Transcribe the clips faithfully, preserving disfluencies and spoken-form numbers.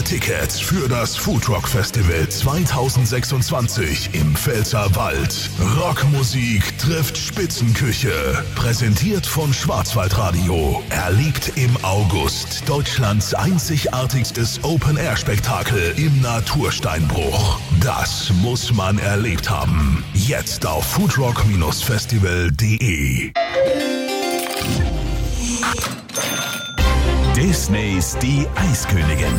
Ihr Ticket für das Foodrock Festival zweitausendsechsundzwanzig im Pfälzerwald. Rockmusik trifft Spitzenküche. Präsentiert von Schwarzwaldradio. Erlebt im August Deutschlands einzigartigstes Open-Air-Spektakel im Natursteinbruch. Das muss man erlebt haben. Jetzt auf foodrock Festival punkt de. Disneys Die Eiskönigin.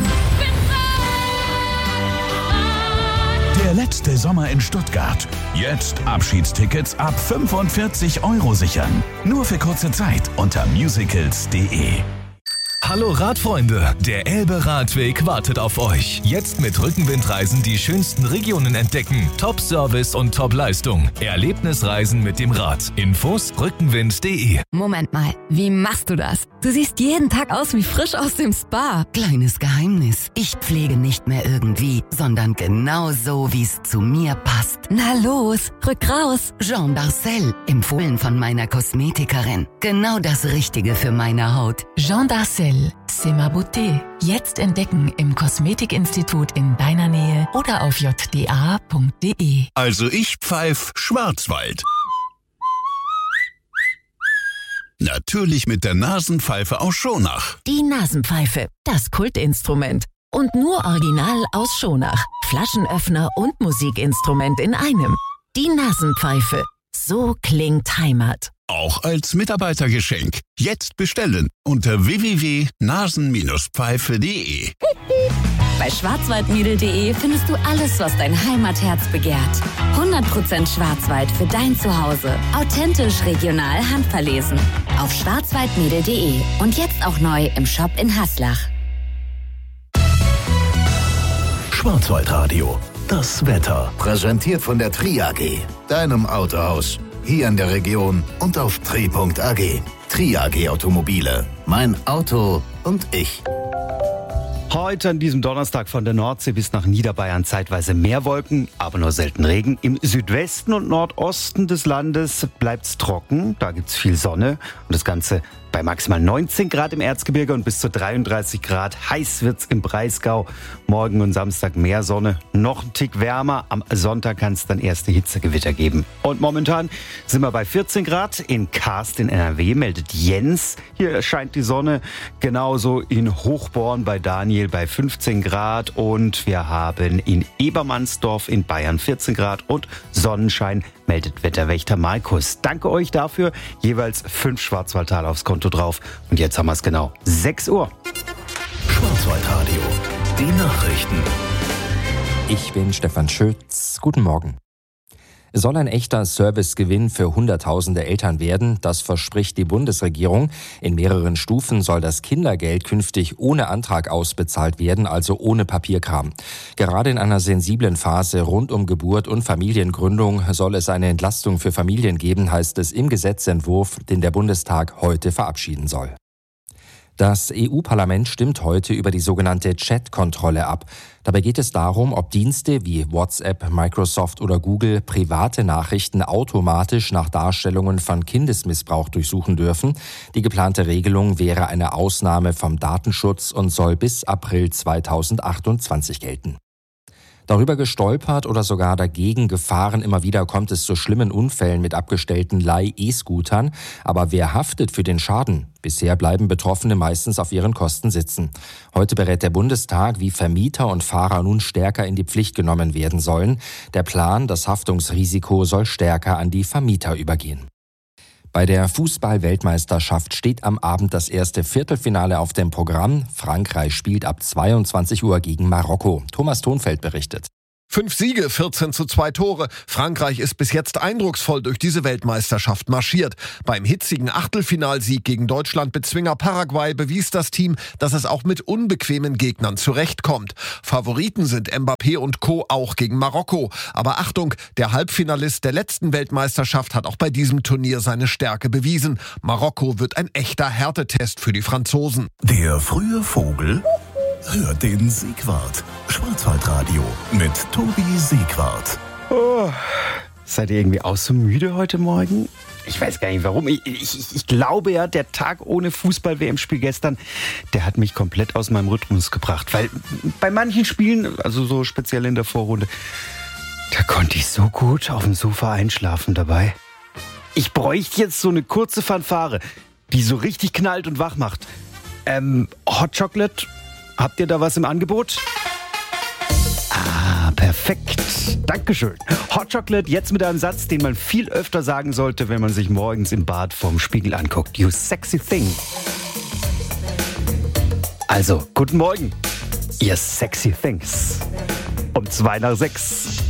Der letzte Sommer in Stuttgart. Jetzt Abschiedstickets ab fünfundvierzig Euro sichern. Nur für kurze Zeit unter musicals punkt de. Hallo Radfreunde, der Elbe-Radweg wartet auf euch. Jetzt mit Rückenwindreisen die schönsten Regionen entdecken. Top-Service und Top-Leistung. Erlebnisreisen mit dem Rad. Infos rückenwind punkt de. Moment mal, wie machst du das? Du siehst jeden Tag aus wie frisch aus dem Spa. Kleines Geheimnis. Ich pflege nicht mehr irgendwie, sondern genau so, wie es zu mir passt. Na los, rück raus. Jean Darcel, empfohlen von meiner Kosmetikerin. Genau das Richtige für meine Haut. Jean Darcel, c'est ma beauté. Jetzt entdecken im Kosmetikinstitut in deiner Nähe oder auf j d a punkt de. Also ich pfeif Schwarzwald. Natürlich mit der Nasenpfeife aus Schonach. Die Nasenpfeife, das Kultinstrument. Und nur original aus Schonach. Flaschenöffner und Musikinstrument in einem. Die Nasenpfeife. So klingt Heimat. Auch als Mitarbeitergeschenk. Jetzt bestellen unter w w w punkt nasen pfeife punkt de. Bei schwarzwaldmädel punkt de findest du alles, was dein Heimatherz begehrt. hundert Prozent Schwarzwald für dein Zuhause. Authentisch, regional, handverlesen. Auf schwarzwaldmädel punkt de und jetzt auch neu im Shop in Haslach. Schwarzwaldradio. Das Wetter. Präsentiert von der Tri A G, deinem Autohaus. Hier in der Region und auf tri punkt a g. Tri A G Automobile. Mein Auto und ich. Heute an diesem Donnerstag von der Nordsee bis nach Niederbayern zeitweise mehr Wolken, aber nur selten Regen. Im Südwesten und Nordosten des Landes bleibt's trocken, da gibt's viel Sonne und das Ganze bei maximal neunzehn Grad im Erzgebirge und bis zu dreiunddreißig Grad. Heiß wird's im Breisgau. Morgen und Samstag mehr Sonne, noch ein Tick wärmer. Am Sonntag kann es dann erste Hitzegewitter geben. Und momentan sind wir bei vierzehn Grad. In Karst in N R W meldet Jens. Hier scheint die Sonne. Genauso in Hochborn bei Daniel bei fünfzehn Grad. Und wir haben in Ebermannsdorf in Bayern vierzehn Grad und Sonnenschein, meldet Wetterwächter Markus. Danke euch dafür. Jeweils fünf Schwarzwaldtaler aufs Konto drauf. Und jetzt haben wir es genau. sechs Uhr. Schwarzwaldradio. Die Nachrichten. Ich bin Stefan Schütz. Guten Morgen. Es soll ein echter Servicegewinn für Hunderttausende Eltern werden. Das verspricht die Bundesregierung. In mehreren Stufen soll das Kindergeld künftig ohne Antrag ausbezahlt werden, also ohne Papierkram. Gerade in einer sensiblen Phase rund um Geburt und Familiengründung soll es eine Entlastung für Familien geben, heißt es im Gesetzentwurf, den der Bundestag heute verabschieden soll. Das E U-Parlament stimmt heute über die sogenannte Chat-Kontrolle ab. Dabei geht es darum, ob Dienste wie WhatsApp, Microsoft oder Google private Nachrichten automatisch nach Darstellungen von Kindesmissbrauch durchsuchen dürfen. Die geplante Regelung wäre eine Ausnahme vom Datenschutz und soll bis April zweitausendachtundzwanzig gelten. Darüber gestolpert oder sogar dagegen gefahren, immer wieder kommt es zu schlimmen Unfällen mit abgestellten Leih-E-Scootern. Aber wer haftet für den Schaden? Bisher bleiben Betroffene meistens auf ihren Kosten sitzen. Heute berät der Bundestag, wie Vermieter und Fahrer nun stärker in die Pflicht genommen werden sollen. Der Plan, das Haftungsrisiko soll stärker an die Vermieter übergehen. Bei der Fußball-Weltmeisterschaft steht am Abend das erste Viertelfinale auf dem Programm. Frankreich spielt ab zweiundzwanzig Uhr gegen Marokko. Thomas Thonfeld berichtet. Fünf Siege, vierzehn zu zwei Tore. Frankreich ist bis jetzt eindrucksvoll durch diese Weltmeisterschaft marschiert. Beim hitzigen Achtelfinalsieg gegen Deutschland-Bezwinger Paraguay bewies das Team, dass es auch mit unbequemen Gegnern zurechtkommt. Favoriten sind Mbappé und Co. auch gegen Marokko. Aber Achtung, der Halbfinalist der letzten Weltmeisterschaft hat auch bei diesem Turnier seine Stärke bewiesen. Marokko wird ein echter Härtetest für die Franzosen. Der frühe Vogel hört den Siegwart. Schwarzwaldradio mit Tobi Siegwart. Oh, seid ihr irgendwie auch so müde heute Morgen? Ich weiß gar nicht warum. Ich, ich, ich glaube ja, der Tag ohne Fußball-W M-Spiel gestern, der hat mich komplett aus meinem Rhythmus gebracht. Weil bei manchen Spielen, also so speziell in der Vorrunde, da konnte ich so gut auf dem Sofa einschlafen dabei. Ich bräuchte jetzt so eine kurze Fanfare, die so richtig knallt und wach macht. Ähm, Hot Chocolate, habt ihr da was im Angebot? Ah, perfekt. Dankeschön. Hot Chocolate jetzt mit einem Satz, den man viel öfter sagen sollte, wenn man sich morgens im Bad vorm Spiegel anguckt. You sexy thing. Also, guten Morgen, ihr sexy things. Um zwei nach sechs.